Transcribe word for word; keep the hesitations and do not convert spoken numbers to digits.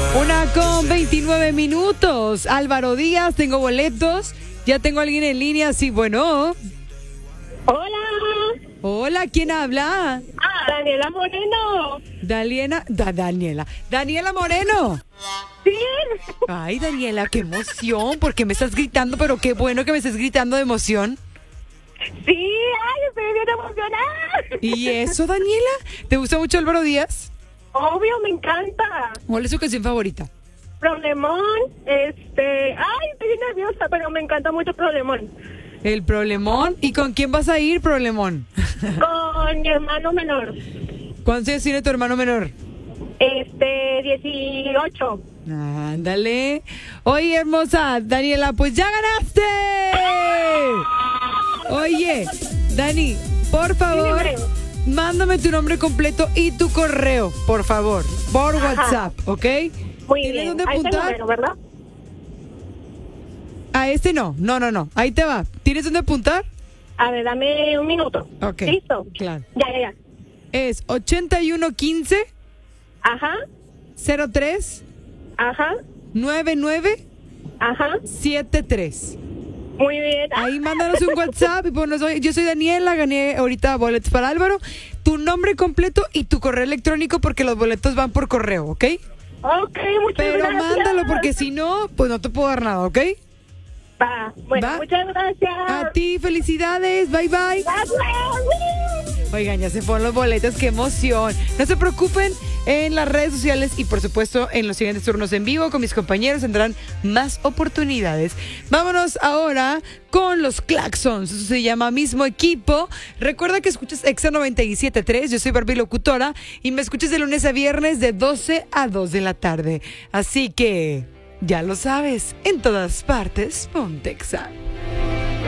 Una con veintinueve minutos. Álvaro Díaz, tengo boletos. Ya tengo a alguien en línea, sí, bueno. Hola. Hola, ¿quién habla? Ah, Daniela Moreno. Daniela, da, Daniela. Daniela Moreno. Sí. Ay, Daniela, qué emoción. ¿Por qué me estás gritando? Pero qué bueno que me estés gritando de emoción. Sí, ay, estoy bien emocionada. ¿Y eso, Daniela? ¿Te gusta mucho Álvaro Díaz? Obvio, me encanta. ¿Cuál es su canción favorita? Problemón, este... Ay, estoy bien nerviosa, pero me encanta mucho Problemón. El Problemón. ¿Y con quién vas a ir, Problemón? Con mi hermano menor. ¿Cuántos años tiene tu hermano menor? Este, dieciocho. Ándale. Oye, hermosa, Daniela, pues ya ganaste. Oye, Dani, por favor, mándame tu nombre completo y tu correo, por favor, por Ajá. WhatsApp, ¿ok? Muy ¿Tienes bien. dónde Ahí está el apuntar? número, ¿verdad? A este no, no, no, no. Ahí te va. ¿Tienes dónde apuntar? A ver, dame un minuto. Ok. ¿Listo? Claro. Ya, ya, ya. Es ochenta y uno quince Ajá, cero tres ajá, noventa y nueve ajá. setenta y tres. Muy bien. Ahí mándanos un WhatsApp y ponos, oye, yo soy Daniela, gané ahorita boletos para Álvaro, tu nombre completo y tu correo electrónico porque los boletos van por correo, ¿ok? Ok, muchas Pero gracias. mándalo porque si no, pues no te puedo dar nada, ¿ok? Va. Bueno, Va. muchas gracias. A ti, felicidades, bye bye. Gracias. Oigan, ya se fueron los boletos, qué emoción. No se preocupen, en las redes sociales y por supuesto en los siguientes turnos en vivo con mis compañeros tendrán más oportunidades. Vámonos ahora con los Claxons, eso se llama Mismo Equipo. Recuerda que escuchas Exa noventa y siete punto tres, yo soy Barbie Locutora y me escuchas de lunes a viernes de doce a dos de la tarde. Así que, ya lo sabes, en todas partes, ponte Exa.